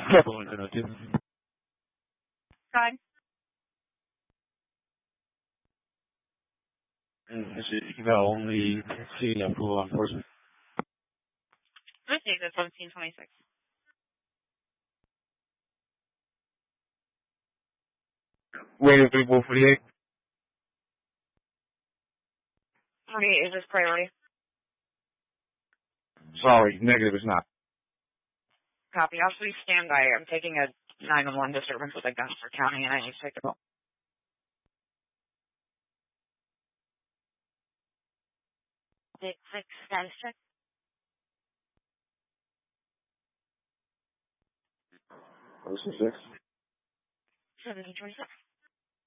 God. Only seeing approval law enforcement. This is at 1726. Waiting 3448. 48 is this priority. Sorry, negative is not. Copy. I'll please stand by. I'm taking a 911 disturbance with a gun for county, and I need to take a call. Status check. 06. 1726.